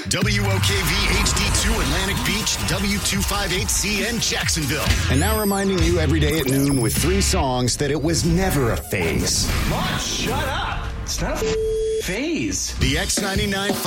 WOKV HD2 Atlantic Beach, W258CN Jacksonville. And now reminding you every day at noon with 3 songs that it was never a phase. Mom, shut up. It's not a phase. The X99